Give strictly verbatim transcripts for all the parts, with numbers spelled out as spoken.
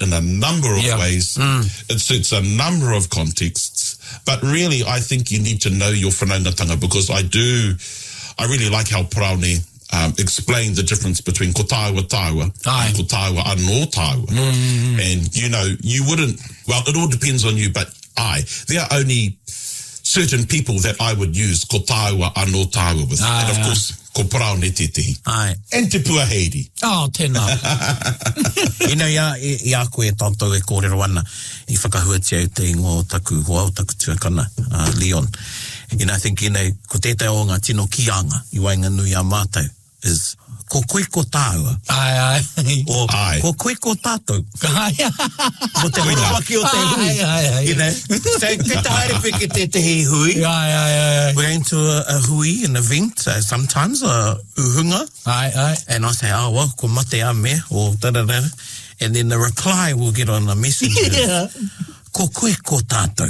in a number of yeah. ways. Mm. It suits a number of contexts. But really, I think you need to know your whanaungatanga, because I do, I really like how Praone um, explained the difference between ko tāua tāua Aye. and ko tāua anō tāua. Mm. And, you know, you wouldn't, well, it all depends on you, but I, there are only certain people that I would use ko tāua anō tāua with. Aye, and of aye. course, ko Praone te tehi. Ai. And te puaheiri. Oh, tēnā. Ina ia, ia koe tātou e kōrero ana i whakahuatia au te ingo taku hoa o taku tuakana, uh, Leon. And I think, you know, ko tētai o ngā tino kianga i Wainganui a mātou is ko koe ko tāua. Ai, ai. O Ai. ko koe ko tātou. Ai, Mo te horawaki o te hui. ai, ai, ai. You know, so ke te haere peke te te hei hui. Ai, ai, ai. We're going to a, a hui, an event, uh, sometimes a uhunga. Ai, ai. And I say, oh, well, ko mate a me, or da-da-da. And then the reply will get on a message. Yeah. Ko koe ko tātou.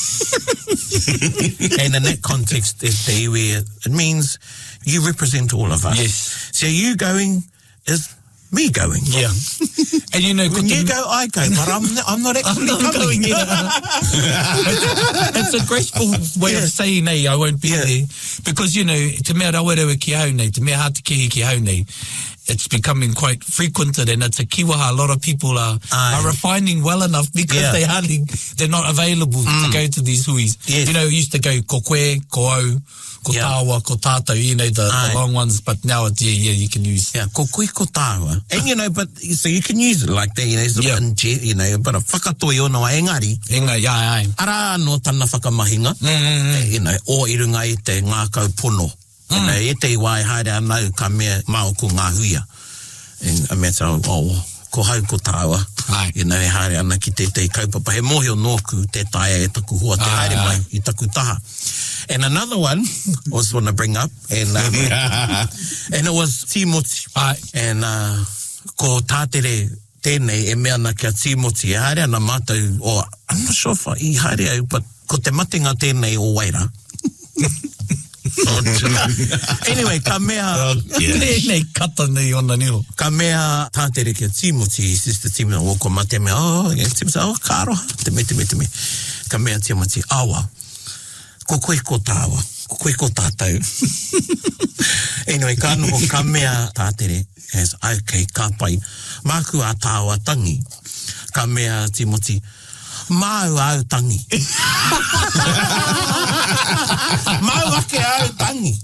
And in that context, is the where it means you represent all of us. Yes. So you going is me going. Yeah. And you know, When ko you te- go, I go, but I'm, I'm not actually I'm not coming. going, yeah. it's, it's a graceful way Yeah. of saying, hey, I won't be Yeah. there. Because, you know, te mea rawerewe ki hau nei, te mea hata kihi ki hau nei, it's becoming quite frequented, and it's a kiwaha. A lot of people are, Aye. are refining well enough because Yeah. they hardly, they're not available Mm. to go to these huis. Yes. You know, we used to go ko koe, ko au, ko Yeah. tāua, ko tātou, you know, the, Aye. the long ones, but now it's, yeah, yeah, you can use. Yeah, ko koe ko tāua. And, you know, but, so you can use it like that, you know, Yeah. yeah. you know, but a whakatoi ono a engari, Inga, yeah, aye. ara no tana whakamahinga, Mm, mm, mm. you know, o i runga i te ngākau pono. You know, e te wai haere anau ka mea mao ko ngā huia. And a mea tau, oh, ko hau ko tāua. Aye. You know, e haere ana ki te te kaupapa. He mohi o nōku te taia e taku hoa, te Aye, haere mai aye. i taku taha. And another one, I was want to bring up, and um, and it was Timoti. Aye. And uh, ko tātere tēnei e mea na kia Timoti, e haere ana mātou, o, I'm not sure if I i haere au, but ko te matinga tēnei o Waira. Anyway, ka mea, Nei kata nei ona nio. ka mea tātere kia Timoti, sister Timoti, o ko mate mea, oh, yeah, Timoti, oh, ka aroha, te me, te me, te me. Ka mea Timoti, awa, ko koe ko tāua, ko koe ko tātou. Anyway, ka anō ka mea tātere, as okay, ka pai, māku a tāua tangi, ka mea Timoti, māu au tangi. Mau ake au tangi.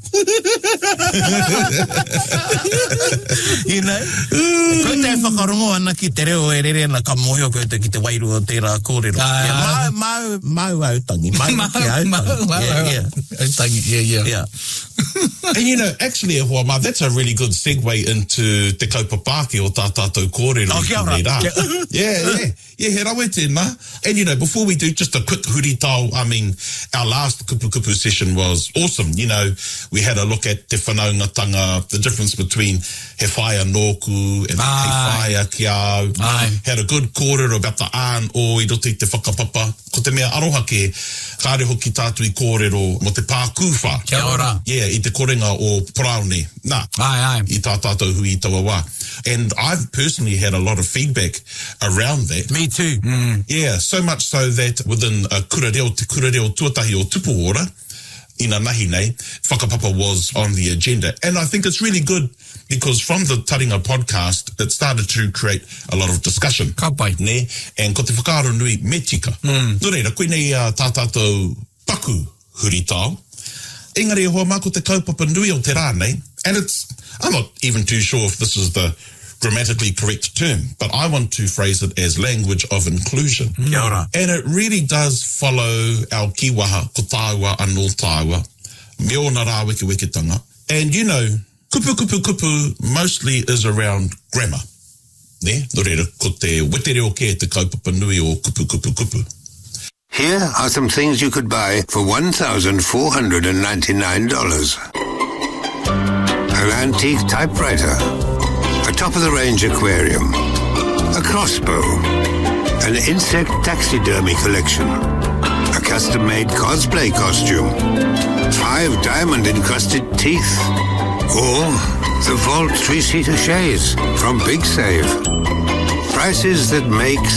You know? Ko te whakarongo ana ki te reo e rere na ka mohi o koe te ki te wairu o tērā kōrero. Ai, Yeah, mau, mau, mau au tangi. Mau ake au tangi. Yeah, yeah. Yeah, yeah. Yeah. And you know, actually, Hoa Ma, that's a really good segue into te kaupapaki o tā tātou kōrero. Oh, kia ora. Yeah, yeah. Yeah, he rawe tēnā. And you know, before we do just a quick huri tau, I mean, our last kupu kupu session was awesome. You know, we had a look at te whanaungatanga, the difference between he whaia nōku and Aye. he whaia ki au. Aye. Had a good kōrero about the ān o i roto i te whakapapa. Ko te mea aroha ke, kāre hoki tātu i kōrero mo te pākuwha. Kia ora. Yeah, i te korenga o Praone. Nā, Ai, ai. i tā tātou hui i taua wā. And I've personally had a lot of feedback around that. Me too. Yeah, so much so that within a kurareo, te kurareo tuatahi o Tupuora, ina nahi nei, whakapapa was on the agenda. And I think it's really good because from the Taringa podcast, it started to create a lot of discussion. Ka pai. Ne? And ko te whakaaro nui me tika. Mm. Nō reira, koe nei uh, tā tātou paku huri tau. Engari e hoa mā ko te kaupapa nui o te rā nei. And it's, I'm not even too sure if this is the grammatically correct term, but I want to phrase it as language of inclusion. Kia ora. And it really does follow our kiwaha, ko tāua anō tāua, me ona rā weke weketanga. And you know, kupu kupu kupu mostly is around grammar. Ne? Nō reira, ko te wetereo ke te kaupapa nui o kupu kupu kupu. Here are some things you could buy for one thousand four hundred ninety-nine dollars. An antique typewriter, a top-of-the-range aquarium, a crossbow, an insect taxidermy collection, a custom-made cosplay costume, five diamond-encrusted teeth, or the Vault three-seater chaise from Big Save. Prices that make